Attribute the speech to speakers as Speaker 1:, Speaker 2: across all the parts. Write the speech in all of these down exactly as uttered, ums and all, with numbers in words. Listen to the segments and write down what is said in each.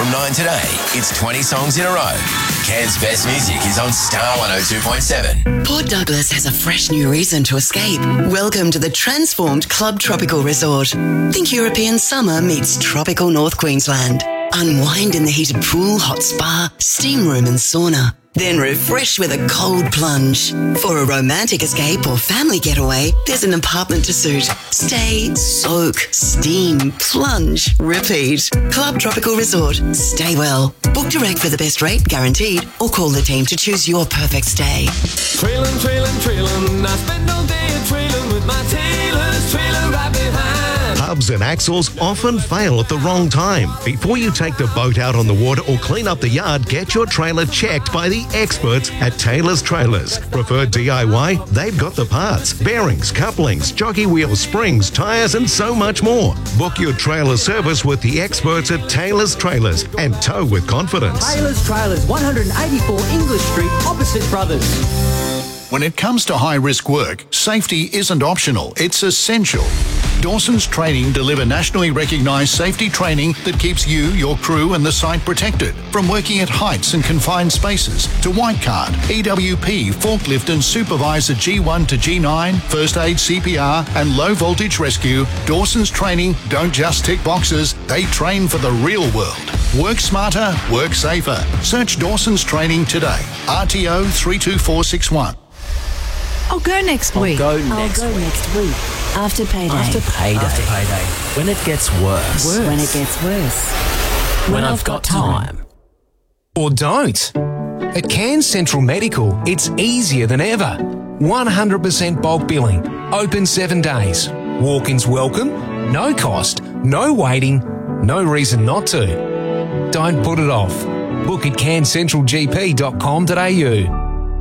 Speaker 1: from nine today. It's twenty songs in a row. Cairns' best music is on Star one oh two point seven.
Speaker 2: Port Douglas has a fresh new reason to escape. Welcome to the transformed Club Tropical Resort. Think European summer meets tropical North Queensland. Unwind in the heated pool, hot spa, steam room and sauna. Then refresh with a cold plunge. For a romantic escape or family getaway, there's an apartment to suit. Stay, soak, steam, plunge, repeat. Club Tropical Resort. Stay well. Book direct for the best rate, guaranteed, or call the team to choose your perfect stay.
Speaker 3: Trailin', trailin', trailin', I spend all day a trailin' with my tailor's trailer right behind.
Speaker 4: Hubs and axles often fail at the wrong time. Before you take the boat out on the water or clean up the yard, get your trailer checked by the experts at Taylor's Trailers. Preferred D I Y? They've got the parts, bearings, couplings, jockey wheels, springs, tyres and so much more. Book your trailer service with the experts at Taylor's Trailers and tow with confidence.
Speaker 5: Taylor's Trailers, one eighty-four English Street, opposite Brothers.
Speaker 6: When it comes to high-risk work, safety isn't optional, it's essential. Dawson's Training deliver nationally recognised safety training that keeps you, your crew and the site protected. From working at heights and confined spaces to white card, E W P, forklift and supervisor G one to G nine, first aid, C P R and low voltage rescue, Dawson's Training don't just tick boxes, they train for the real world. Work smarter, work safer. Search Dawson's Training today. R T O three two four six one.
Speaker 7: I'll go next week.
Speaker 8: I'll go next
Speaker 7: I'll go
Speaker 8: week.
Speaker 7: next week. After payday.
Speaker 8: After payday.
Speaker 7: After
Speaker 8: payday. When it gets worse.
Speaker 7: worse. When it gets worse.
Speaker 8: When,
Speaker 7: when
Speaker 8: I've,
Speaker 7: I've
Speaker 8: got,
Speaker 7: got time.
Speaker 8: time.
Speaker 9: Or don't. At Cairns Central Medical, it's easier than ever. one hundred percent bulk billing. Open seven days. Walk-ins welcome. No cost. No waiting. No reason not to. Don't put it off. Book at cairns central g p dot com dot a u.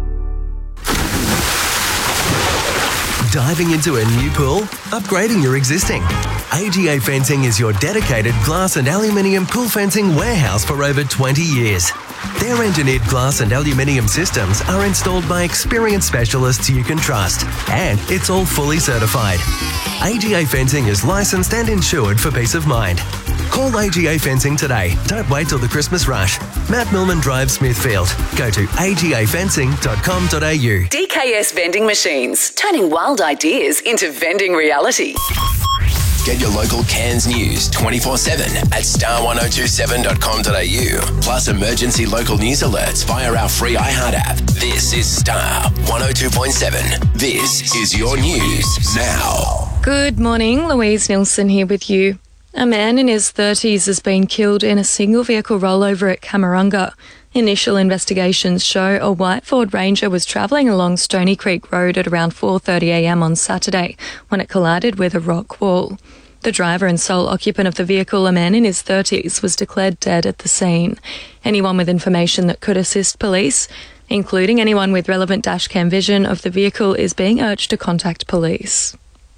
Speaker 10: Diving into a new pool? Upgrading your existing? A G A Fencing is your dedicated glass and aluminium pool fencing warehouse for over twenty years. Their engineered glass and aluminium systems are installed by experienced specialists you can trust, and it's all fully certified. A G A Fencing is licensed and insured for peace of mind. Call A G A Fencing today. Don't wait till the Christmas rush. Matt Millman Drive, Smithfield. Go to a g a fencing dot com dot a u.
Speaker 2: D K S Vending Machines, turning wild ideas into vending reality.
Speaker 1: Get your local Cairns news twenty-four seven at star one oh two seven dot com dot a u. Plus emergency local news alerts via our free iHeart app. This is Star one oh two point seven. This is your news now.
Speaker 11: Good morning, Louise Nilsson here with you. A man in his thirties has been killed in a single vehicle rollover at Camarunga. Initial investigations show a white Ford Ranger was travelling along Stony Creek Road at around four thirty a m on Saturday when it collided with a rock wall. The driver and sole occupant of the vehicle, a man in his thirties, was declared dead at the scene. Anyone with information that could assist police, including anyone with relevant dashcam vision of the vehicle, is being urged to contact police.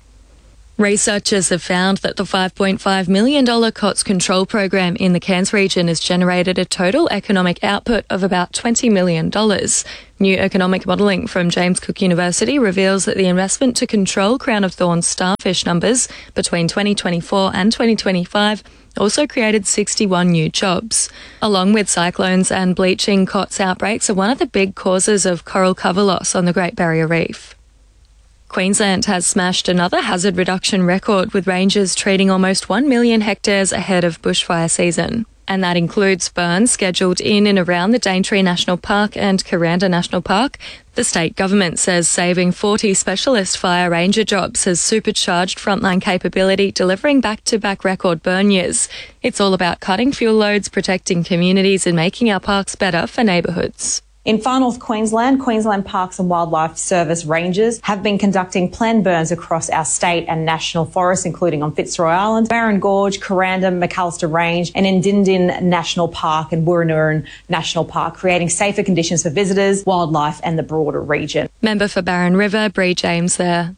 Speaker 11: Researchers have found that the five point five million dollars C O T S control program in the Cairns region has generated a total economic output of about twenty million dollars. New economic modelling from James Cook University reveals that the investment to control Crown of Thorns starfish numbers between twenty twenty-four and twenty twenty-five also created sixty-one new jobs. Along with cyclones and bleaching, C O T S outbreaks are one of the big causes of coral cover loss on the Great Barrier Reef. Queensland has smashed another hazard reduction record, with rangers treating almost one million hectares ahead of bushfire season. And that includes burns scheduled in and around the Daintree National Park and Kuranda National Park. The state government says saving forty specialist fire ranger jobs has supercharged frontline capability, delivering back-to-back record burn years. It's all about cutting fuel loads, protecting communities and making our parks better for neighbourhoods.
Speaker 12: In Far North Queensland, Queensland Parks and Wildlife Service rangers have been conducting planned burns across our state and national forests, including on Fitzroy Island, Barron Gorge, Kuranda, McAllister Range, and in Dindin National Park and Wurrunurrun National Park, creating safer conditions for visitors, wildlife and the broader region.
Speaker 11: Member for Barron River, Bree James there.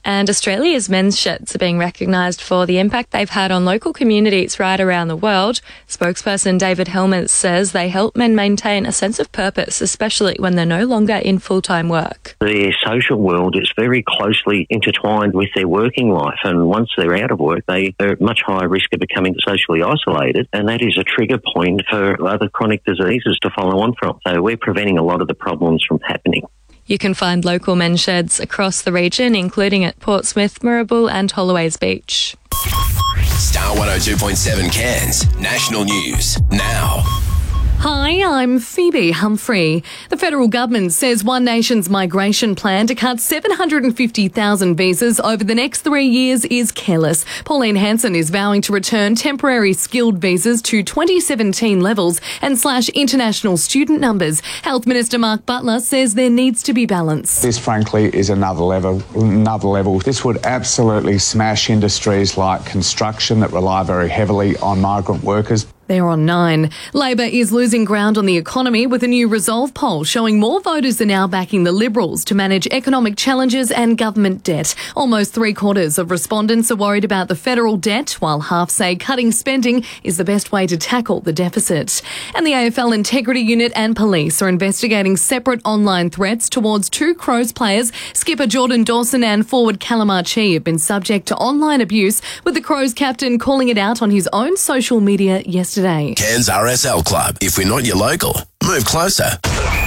Speaker 11: And Australia's men's sheds are being recognised for the impact they've had on local communities right around the world. Spokesperson David Helmers says they help men maintain a sense of purpose, especially when they're no longer in full-time work.
Speaker 13: Their social world is very closely intertwined with their working life, and once they're out of work, they are at much higher risk of becoming socially isolated, and that is a trigger point for other chronic diseases to follow on from. So we're preventing a lot of the problems from happening.
Speaker 11: You can find local men's sheds across the region, including at Portsmouth, Moorabool and Holloways Beach.
Speaker 1: Star one oh two point seven Cairns National News now.
Speaker 14: Hi, I'm Phoebe Humphrey. The federal government says One Nation's migration plan to cut seven hundred fifty thousand visas over the next three years is careless. Pauline Hanson is vowing to return temporary skilled visas to twenty seventeen levels and slash international student numbers. Health Minister Mark Butler says there needs to be balance.
Speaker 15: This, frankly, is another level. Another level. This would absolutely smash industries like construction that rely very heavily on migrant workers.
Speaker 14: They're on nine. Labor is losing ground on the economy with a new Resolve poll showing more voters are now backing the Liberals to manage economic challenges and government debt. Almost three quarters of respondents are worried about the federal debt, while half say cutting spending is the best way to tackle the deficit. And the A F L Integrity Unit and police are investigating separate online threats towards two Crows players. Skipper Jordan Dawson and forward Callum Archie have been subject to online abuse, with the Crows captain calling it out on his own social media yesterday. Today.
Speaker 1: Cairns R S L Club. If we're not your local, move closer.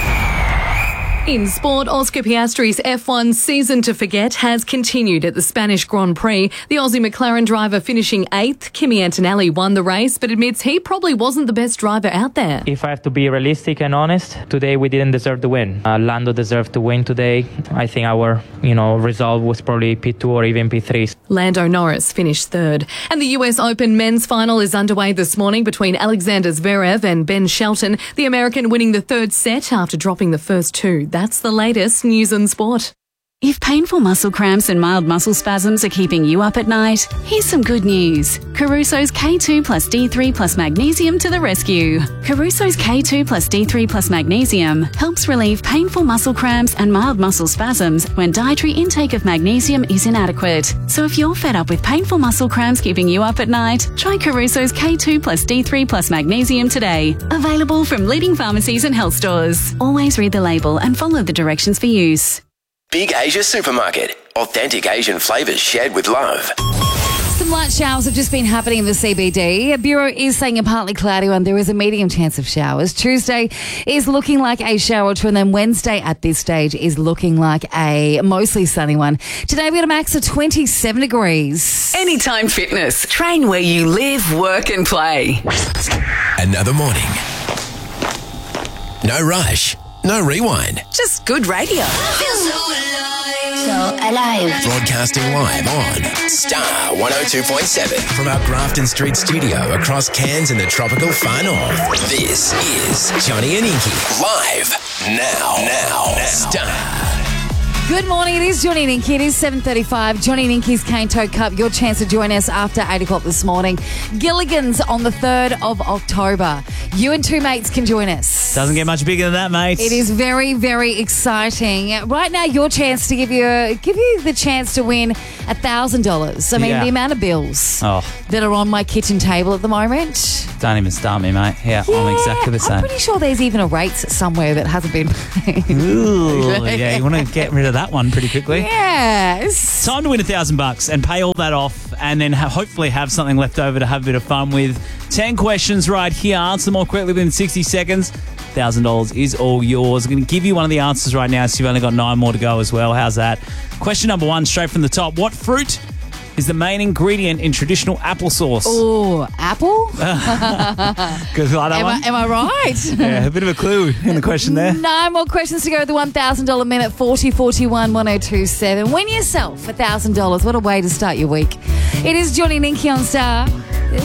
Speaker 14: In sport, Oscar Piastri's F one season to forget has continued at the Spanish Grand Prix. The Aussie McLaren driver finishing eighth. Kimi Antonelli won the race, but admits he probably wasn't the best driver out there.
Speaker 16: If I have to be realistic and honest, today we didn't deserve to win. Uh, Lando deserved to win today. I think our, you know, result was probably P two or even P three.
Speaker 14: Lando Norris finished third. And the U S Open men's final is underway this morning between Alexander Zverev and Ben Shelton, the American winning the third set after dropping the first two. That's the latest news and sport.
Speaker 17: If painful muscle cramps and mild muscle spasms are keeping you up at night, here's some good news. Caruso's K two plus D three plus magnesium to the rescue. Caruso's K two plus D three plus magnesium helps relieve painful muscle cramps and mild muscle spasms when dietary intake of magnesium is inadequate. So if you're fed up with painful muscle cramps keeping you up at night, try Caruso's K two plus D three plus magnesium today. Available from leading pharmacies and health stores. Always read the label and follow the directions for use.
Speaker 1: Big Asia Supermarket. Authentic Asian flavours shared with love.
Speaker 18: Some light showers have just been happening in the C B D. Bureau is saying a partly cloudy one. There is a medium chance of showers. Tuesday is looking like a shower true, and then Wednesday at this stage is looking like a mostly sunny one. Today we've got a max of twenty-seven degrees.
Speaker 2: Anytime Fitness. Train where you live, work and play.
Speaker 1: Another morning. No rush. No rewind.
Speaker 2: Just good radio.
Speaker 1: So alive. Broadcasting live on Star one oh two point seven from our Grafton Street studio across Cairns in the tropical far north. This is Johnny and Inky live now. Now. now. Star.
Speaker 18: Good morning, it is Johnny and Inky. It is seven thirty-five. Johnny and Inky's Cane Toe Cup. Your chance to join us after eight o'clock this morning. Gilligan's on the third of October. You and two mates can join us.
Speaker 19: Doesn't get much bigger than that, mate.
Speaker 18: It is very, very exciting. Right now, your chance to give you give you the chance to win one thousand dollars. I mean,
Speaker 19: Yeah.
Speaker 18: the amount of bills
Speaker 19: Oh,
Speaker 18: that are on my kitchen table at the moment.
Speaker 19: don't even start me, mate. Yeah, I'm exactly the same.
Speaker 18: I'm pretty sure there's even a rate somewhere that hasn't been paid.
Speaker 19: Ooh, yeah, you want to get rid of that one pretty quickly.
Speaker 18: Yes.
Speaker 19: Time to win a thousand bucks and pay all that off, and then ha- hopefully have something left over to have a bit of fun with. Ten questions right here. Answer them all correctly within sixty seconds. Thousand dollars is all yours. I'm going to give you one of the answers right now, so you've only got nine more to go as well. How's that? Question number one, straight from the top. What fruit is the main ingredient in traditional applesauce?
Speaker 18: Oh, apple?
Speaker 19: Good, like that
Speaker 18: am,
Speaker 19: one?
Speaker 18: I, am I right?
Speaker 19: Yeah, a bit of a clue in the question there.
Speaker 18: Nine more questions to go. The one thousand dollars minute, forty forty-one one oh two seven. Win yourself one thousand dollars. What a way to start your week. It is Johnny and Inky on Star.